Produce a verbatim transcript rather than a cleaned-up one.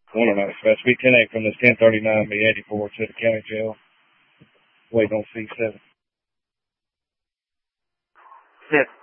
One oh nine dispatch. Speed ten eight from this ten thirty-nine B eighty-four to the county jail. Waiting on C seven. Yes.